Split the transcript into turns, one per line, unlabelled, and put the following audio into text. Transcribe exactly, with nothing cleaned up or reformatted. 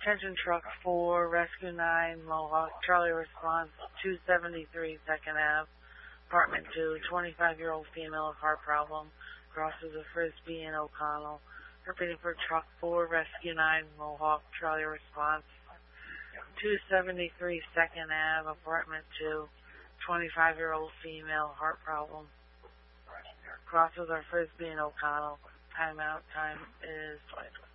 Attention truck four, Rescue nine, Mohawk, Charlie response, two seventy-three second Ave, apartment two, twenty-five-year-old female of heart problem, crosses a Frisbee and O'Connell. Repeating for truck four, Rescue nine, Mohawk, Charlie response, two seventy-three second Ave, apartment two, twenty-five-year-old female, heart problem, crosses are Frisbee and O'Connell. Timeout time is twenty twenty.